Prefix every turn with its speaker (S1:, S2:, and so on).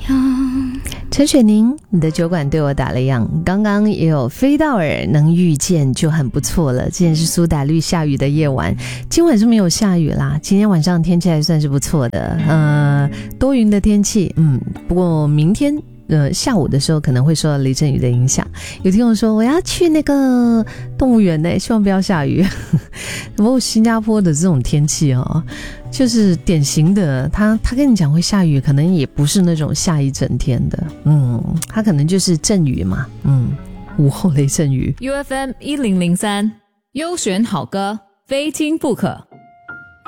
S1: 陈雪凝，你的酒馆对我打了烊。刚刚也有飞到耳，能遇见就很不错了。今天是苏打绿下雨的夜晚，今晚是没有下雨啦。今天晚上天气还算是不错的，多云的天气。不过明天下午的时候可能会受到雷阵雨的影响。有听众说我要去那个动物园呢，希望不要下雨。不过新加坡的这种天气就是典型的，他跟你讲会下雨，可能也不是那种下一整天的，他可能就是阵雨嘛，午后雷阵雨。
S2: UFM 1003优选好歌，非听不可。